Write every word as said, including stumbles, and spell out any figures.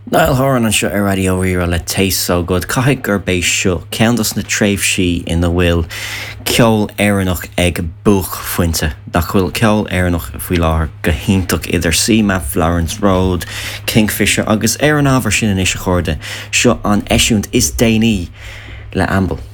Niall Horan an seo ar radio ri le taste so good caiigh gur bééis seo ceandas na tréimhsí ina bhfuil ceol éireannach ag buach fointe da chfuil ceol éireannach faoi láthair go hintach idir Seamap, Florence Road, Kingfisher agus ar an ábhar sin in is a chuirde seo an eisiúnt is déanaí le amble.